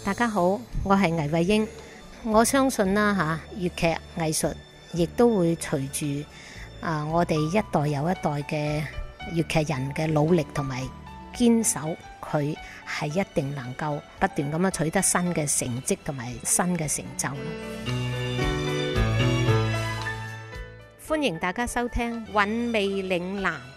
大家好，我係倪慧英。我相信啦粵劇藝術亦都會隨住我哋一代又一代嘅粵劇人嘅努力同埋堅守，佢係一定能夠不斷咁樣取得新嘅成績同埋新嘅成就。歡迎大家收聽《韻味嶺南》。